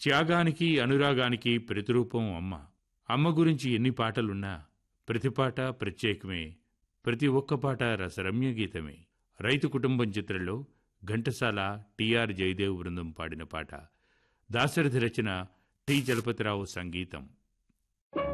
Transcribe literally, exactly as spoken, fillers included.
త్యాగానికి అనురాగానికి ప్రతిరూపం అమ్మ. అమ్మ గురించి ఎన్ని పాటలున్నా ప్రతి పాట ప్రత్యేకమే, ప్రతి ఒక్క పాట రసరమ్య గీతమే. రైతు కుటుంబం చిత్రంలో ఘంటసాల టిఆర్ జయదేవ్ బృందం పాడిన పాట, దాశరథి రచన, టి చలపతిరావు సంగీతం.